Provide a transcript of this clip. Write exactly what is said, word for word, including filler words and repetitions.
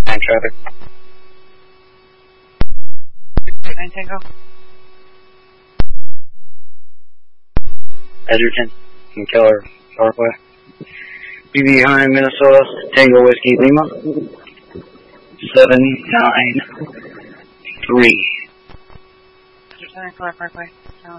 nine traffic. nine Tango. Edgerton and Keller Parkway. Be behind Minnesota, Tango Whiskey Lima. seven nine three. Edgerton and Keller Parkway.